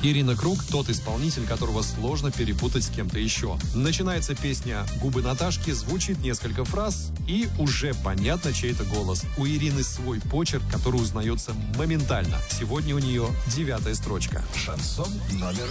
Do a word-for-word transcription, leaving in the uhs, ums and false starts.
Ирина Круг – тот исполнитель, которого сложно перепутать с кем-то еще. Начинается песня «Губы Наташки», звучит несколько фраз, и уже понятно, чей это голос. У Ирины свой почерк, который узнается моментально. Сегодня у нее девятая строчка. Шансон номер